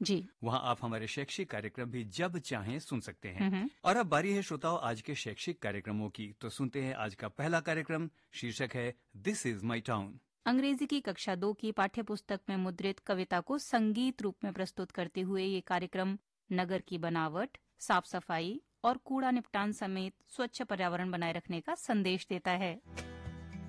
जी। वहाँ आप हमारे शैक्षिक कार्यक्रम भी जब चाहें सुन सकते हैं। और अब बारी है श्रोताओं आज के शैक्षिक कार्यक्रमों की, तो सुनते हैं आज का पहला कार्यक्रम। शीर्षक है दिस इज माई टाउन। अंग्रेजी की कक्षा 2 की पाठ्य पुस्तक में मुद्रित कविता को संगीत रूप में प्रस्तुत करते हुए ये कार्यक्रम नगर की बनावट, साफ सफाई और कूड़ा निपटान समेत स्वच्छ पर्यावरण बनाए रखने का संदेश देता है।